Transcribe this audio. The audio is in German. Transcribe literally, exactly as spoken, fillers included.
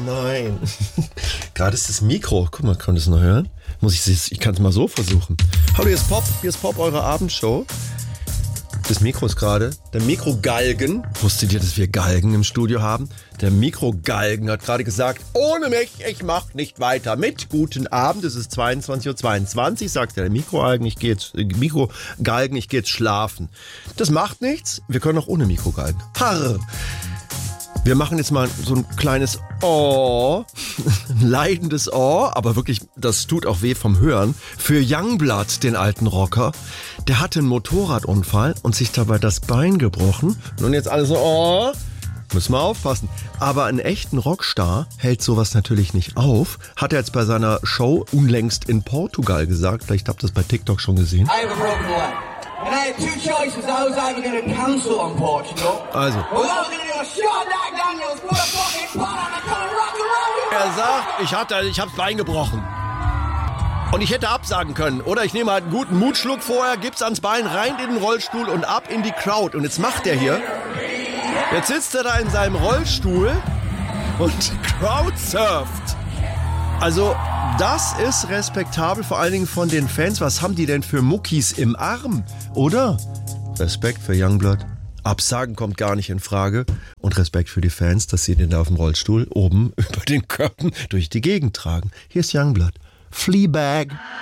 nein. Gerade ist das Mikro. Guck mal, kann ich es noch hören? Muss ich es, ich kann es mal so versuchen. Hallo, hier ist Pop, hier ist Pop, eure Abendshow. Das Mikro ist gerade, der Mikrogalgen, wusstet ihr, dass wir Galgen im Studio haben? Der Mikrogalgen hat gerade gesagt, ohne mich, ich mach nicht weiter mit. Guten Abend, es ist zweiundzwanzig Uhr zweiundzwanzig, sagt der Mikrogalgen, ich gehe jetzt, äh, Mikrogalgen, ich gehe jetzt schlafen. Das macht nichts, wir können auch ohne Mikrogalgen. Harr! Wir machen jetzt mal so ein kleines Oh, ein leidendes Oh, aber wirklich, das tut auch weh vom Hören, für Youngblood, den alten Rocker. Der hatte einen Motorradunfall und sich dabei das Bein gebrochen. Und jetzt alle so, oh, müssen wir aufpassen. Aber einen echten Rockstar hält sowas natürlich nicht auf, hat er jetzt bei seiner Show unlängst in Portugal gesagt. Vielleicht habt ihr das bei TikTok schon gesehen. I have a broken leg. And I had two choices. I was either going to cancel on Portugal. Also. Or I was going to do a shot like Daniels. What a fucking part. I'm going to rock and roll. Er sagt, ich hatte, ich hab's Bein gebrochen. Und ich hätte absagen können. Oder ich nehme halt einen guten Mutschluck vorher, gib's ans Bein, rein in den Rollstuhl und ab in die Crowd. Und jetzt macht er hier. Jetzt sitzt er da in seinem Rollstuhl und Crowd surft. Also, das ist respektabel, vor allen Dingen von den Fans. Was haben die denn für Muckis im Arm, oder? Respekt für Youngblood. Absagen kommt gar nicht in Frage. Und Respekt für die Fans, dass sie den da auf dem Rollstuhl oben über den Köpfen durch die Gegend tragen. Hier ist Youngblood. Fleabag.